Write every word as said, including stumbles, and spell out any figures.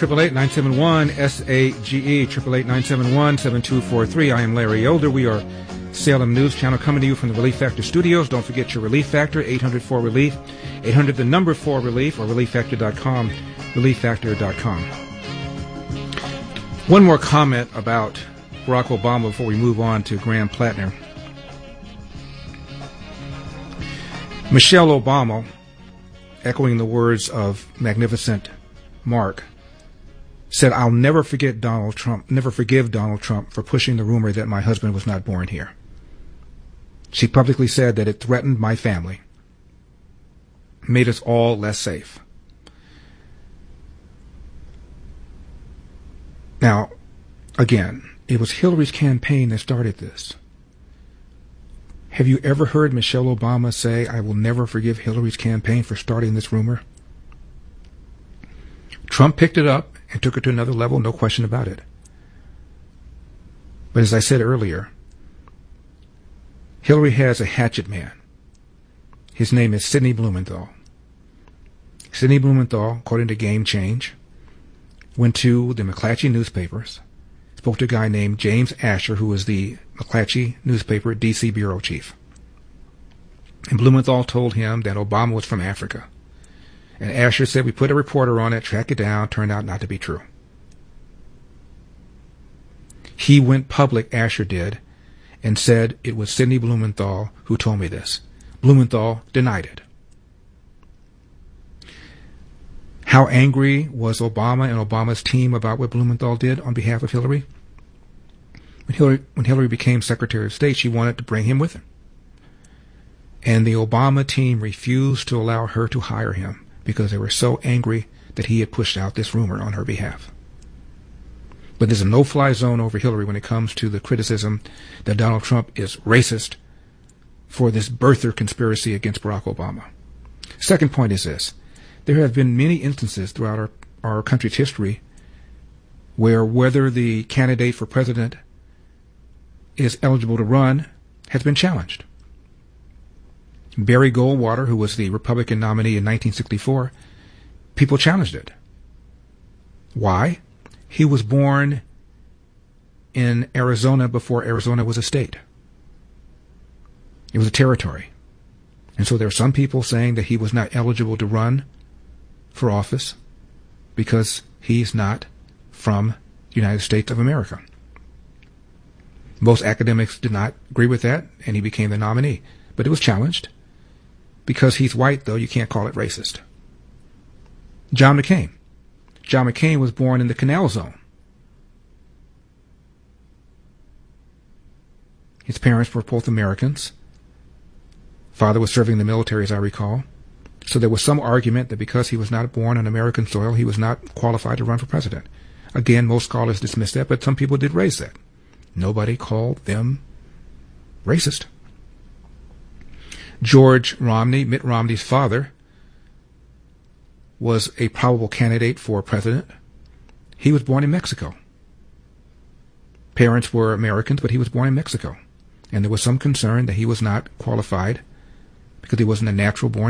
eight eight eight, nine seven one, S A G E, eight eight eight, nine seven one, seven two four three. I am Larry Elder. We are Salem News Channel coming to you from the Relief Factor Studios. Don't forget your Relief Factor, eight hundred four relief, eight hundred the number four relief, or relief factor dot com, relief factor dot com. One more comment about Barack Obama before we move on to Graham Plattner. Michelle Obama, echoing the words of Magnificent Mark, said, "I'll never forget Donald Trump, never forgive Donald Trump for pushing the rumor that my husband was not born here." She publicly said that it threatened my family, made us all less safe. Now, again, it was Hillary's campaign that started this. Have you ever heard Michelle Obama say, "I will never forgive Hillary's campaign for starting this rumor"? Trump picked it up and took it to another level, no question about it. But as I said earlier, Hillary has a hatchet man. His name is Sidney Blumenthal. Sidney Blumenthal, according to Game Change, went to the McClatchy newspapers, spoke to a guy named James Asher, who was the McClatchy newspaper D C bureau chief. And Blumenthal told him that Obama was from Africa. And Asher said, "We put a reporter on it, tracked it down, turned out not to be true." He went public, Asher did, and said it was Sidney Blumenthal who told me this. Blumenthal denied it. How angry was Obama and Obama's team about what Blumenthal did on behalf of Hillary? When Hillary, when Hillary became Secretary of State, she wanted to bring him with her. And the Obama team refused to allow her to hire him because they were so angry that he had pushed out this rumor on her behalf. But there's a no-fly zone over Hillary when it comes to the criticism that Donald Trump is racist for this birther conspiracy against Barack Obama. Second point is this. There have been many instances throughout our, our country's history where whether the candidate for president is eligible to run has been challenged. Barry Goldwater, who was the Republican nominee in nineteen sixty-four, people challenged it. Why? He was born in Arizona before Arizona was a state. It was a territory. And so there are some people saying that he was not eligible to run for office because he's not from the United States of America. Most academics did not agree with that, and he became the nominee. But it was challenged. Because he's white, though, you can't call it racist. John McCain. John McCain was born in the Canal Zone. His parents were both Americans. Father was serving in the military, as I recall. So there was some argument that because he was not born on American soil, he was not qualified to run for president. Again, most scholars dismissed that, but some people did raise that. Nobody called them racist. George Romney, Mitt Romney's father, was a probable candidate for president. He was born in Mexico. Parents were Americans, but he was born in Mexico. And there was some concern that he was not qualified because he wasn't a natural born